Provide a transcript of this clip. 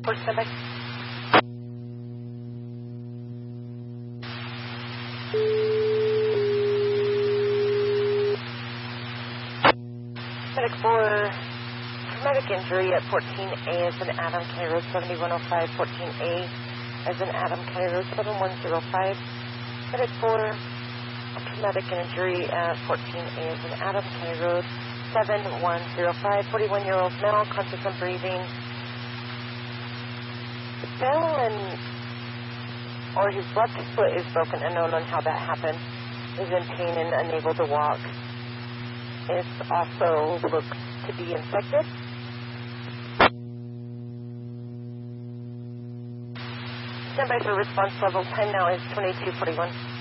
Port standby. Medic 4, traumatic injury at 14A as in Adam County Road 7105, 14A as in Adam County Road 7105. Medic 4, traumatic injury at 14A as in Adam County Road 7105, 41-year-old male, conscious and breathing. Fell or his left foot is broken, unknown on how that happened. Is in pain and unable to walk. It also looks to be infected. Stand by for response level. Time now is 22:41.